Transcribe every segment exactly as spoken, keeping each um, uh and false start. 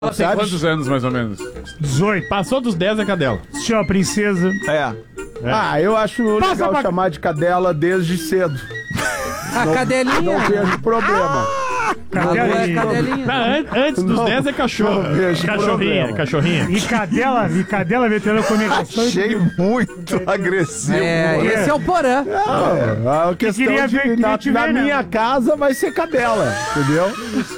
Ela tem quantos anos, mais ou menos? dezoito. Passou dos dez é cadela. Assistiu a princesa. É. É. Ah, eu acho Passa legal pra- chamar de cadela desde cedo. A cadelinha. Não vejo problema. Cadelinha. É cadelinha. Não, an- antes dos Não, dez é cachorro. não vejo Cachorrinha, problema. cachorrinha. E cadela, e cadela metendo comunicação. Achei muito agressivo. É, esse é o Porã. Ah, a questão queria de, ver, queria na, te na ver, né? minha casa vai ser cadela, entendeu?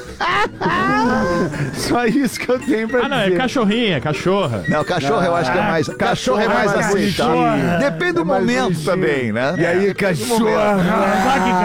Só isso que eu tenho pra Ah, não, é dizer. cachorrinha, cachorra. Não, cachorro eu acho que é mais. Cachorro é mais mais aceitável. bonitinho. Depende do É mais momento bonitinho. também, né? E aí, cachorra? Vai que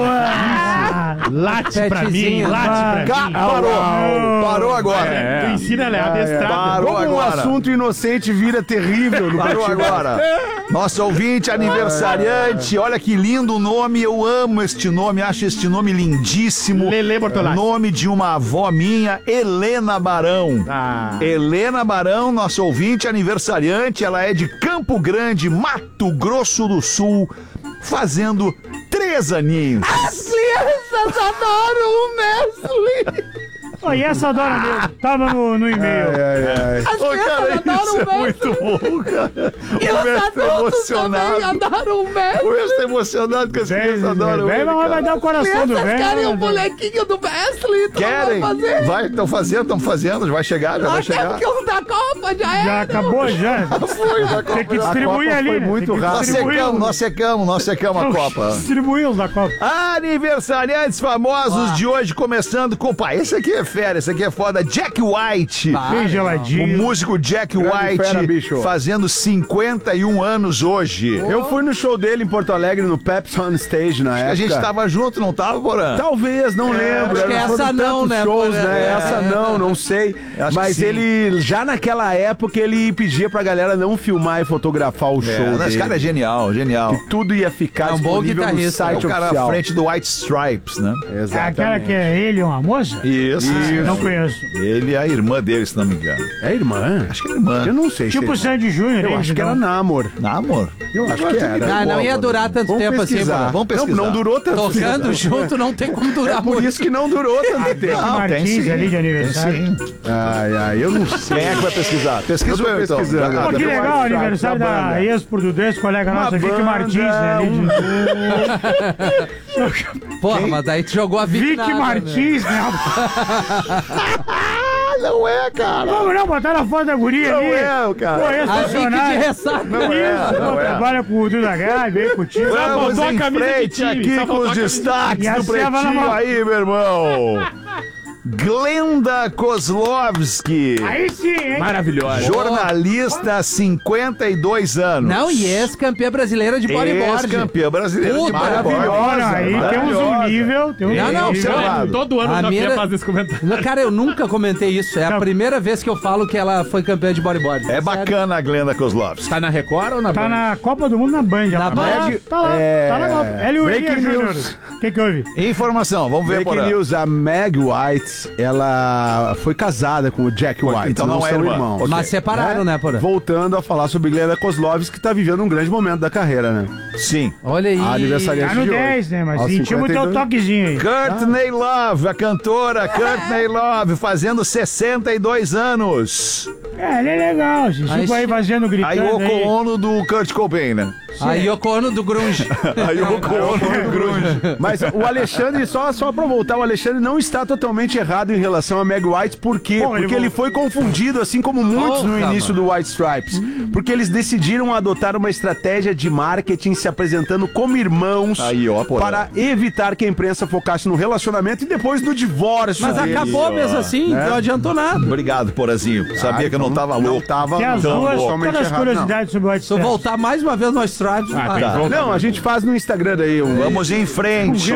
cachorra. Late pra mim, Petzinho. late pra Ca- mim. Parou! Parou agora! É, tu ensina ela a adestrar. Parou Como um agora. assunto inocente vira terrível no Parou Pretinho. agora. Nosso ouvinte aniversariante, olha que lindo o nome, eu amo este nome, acho este nome lindíssimo. Lelê Bortolatti. Nome de uma avó minha, Helena Barão. Ah. Helena Barão, nosso ouvinte aniversariante, ela é de Campo Grande, Mato Grosso do Sul, fazendo três aninhos. Crianças adoram o Messi. Oh, e essa dona mesmo? Tava no, no e-mail. Ai, ai. As crianças adoram o Messi. Muito bom, cara. E os Messi adultos emocionado. também adoram o Messi. O Messi tá emocionado que as crianças adoram Vem, ele, mas vai cara. dar o coração do Crianças velho. querem o né? bonequinho do Messi. Tu Querem? não vai fazer. Vai, estão fazendo, estão fazendo, vai chegar, já vai Até chegar. porque os da Copa já Já era. acabou, já. Foi, vai Tem que A distribuir Copa ali, foi né? muito Tem que rápido. Nós distribuir secamos, os- nós secamos, nós secamos a Copa. Distribuir os da Copa. Aniversariantes famosos de hoje, começando com... Pá, esse aqui é fera, esse aqui é foda. Jack White. Bem O geladinho. músico Jack Grande White, fera, bicho. fazendo cinquenta e um anos hoje. Eu fui no show dele em Porto Alegre, no Pepsi on Stage, na época. A gente tava junto, não tava, Porã? Talvez, não lembro. acho que Eram- essa foram não, tantos né, shows, Porã? né? É. Essa não, não sei. Acho Mas que sim. ele, já naquela época, ele pedia pra galera não filmar e fotografar o show É, esse dele. cara é genial, genial. Que tudo ia ficar É um bom disponível no guitarrista. É site o cara à oficial. frente do White Stripes, né? É Exatamente. aquela que é ele, uma moça? Isso. Não conheço. Ele é a irmã dele, se não me engano. É irmã? Acho que é irmã. Eu não sei. Tipo o se é irmã. Sandy Júnior. Eu eles acho que não. era Namor. Namor. Eu acho que era. Ah, não ia durar tanto Vamos tempo assim, pesquisar. Porã. Vamos pesquisar. Não, não durou tanto Tocando tempo. junto não tem como durar É por muito. isso que não durou tanto tempo. Não, tem Martins sim. ali de aniversário. Sim. Ai, ai, eu não sei. Quem é que vai pesquisar? Pesquisa Eu tô eu, então. pesquisando. Já- Pô, que já- legal, White aniversário Stripes, a da banda. ex-por do desse colega Uma nossa, Vicky banda, Martins, né? ali um- de- Porra, mas daí tu jogou a Vicky Vicky nada, né? Martins, né? Não é, cara. Como não? Botaram a foto da guria Não ali. é, cara. Pô, A Vicky de ex-funcionário. ressaca. Não é, Isso, não pô, é. trabalha com o Duda Gai, veio contigo. Vamos botou a em camisa de frente time, aqui só com botou os a camisa de destaques E a do ceva na Pretinho mão. aí, meu irmão. Glenda Kozlovski, Aí sim, hein? Maravilhosa. jornalista, cinquenta e dois anos. Não, e ex-campeã brasileira de bodyboard. ex-campeã brasileira de Puta, bodyboard. Olha, aí temos um maravilhosa. nível. Temos Não, um não, nível. observado. Todo ano A já mira- faz esse comentário. Cara, eu nunca comentei isso. É a Não. primeira vez que eu falo que ela foi campeã de bodyboard. É Sério. bacana a Glenda Kozlovski. Tá na Record ou na Tá Band? na Copa do Mundo na Band. Na ela Band? Tá lá, tá lá, É, tá na Copa. Ela e o breaking Elias Júnior. news. O que que houve? Informação, vamos ver por Breaking aí. news, a Meg White, ela foi casada com o Jack White. Então não é são irmã. irmãos. Ok. Mas separaram, né, porra? Voltando a falar sobre Glenda Kozlovski, que tá vivendo um grande momento da carreira, né? Sim. Olha aí. A aniversariante Tá no de hoje. dez, né? Mas Aos sentimos o teu cinquenta e dois. toquezinho aí. Courtney Love, a cantora Courtney Love, fazendo sessenta e dois anos. É, ele é legal. Gente. Aí Ficou aí sim. fazendo, A gritando Yoko aí. Ono do Kurt Cobain, né? A Yoko Ono do grunge. A Yoko Ono do grunge. Mas o Alexandre, só, só pra voltar, o Alexandre não está totalmente errado em relação a Meg White. Por quê? Bom, ele Porque vol- ele foi confundido, assim como muitos no Porra, início do White Stripes. Porque eles decidiram adotar uma estratégia de marketing se apresentando como irmãos Aí, ó, porra. para evitar que a imprensa focasse no relacionamento e depois do divórcio. Mas deles. acabou ó, mesmo assim, né? não adiantou nada. Obrigado, Porazinho. Sabia Ah, que eu não então tava Não louco. tava Tem as tão duas, totalmente todas as errado, não. curiosidades sobre o White Se eu Stripes. voltar mais uma vez no Stripes, Ah, vai. tem que voltar. Não, a gente faz no Instagram daí um... Vamos em frente.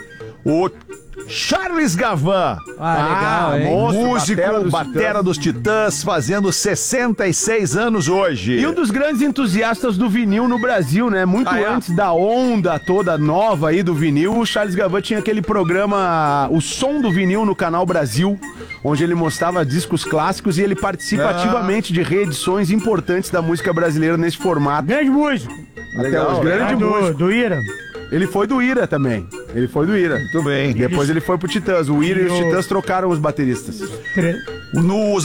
Um O Charles Gavan. Ah, legal, hein? monstro, Músico, batera dos batera dos Titãs, fazendo sessenta e seis anos hoje. E um dos grandes entusiastas do vinil no Brasil, né? Muito Ah, é? antes da onda toda nova aí do vinil, o Charles Gavan tinha aquele programa O Som do Vinil no Canal Brasil, onde ele mostrava discos clássicos e ele participa Ah. ativamente de reedições importantes da música brasileira nesse formato. Grande músico. Até os Ah, grandes do, músicos. do Ira. Ele foi do Ira também. Ele foi do Ira. Muito bem. Depois ele foi pro Titãs. O Ira e os E o- Titãs trocaram os bateristas. Tre- Nos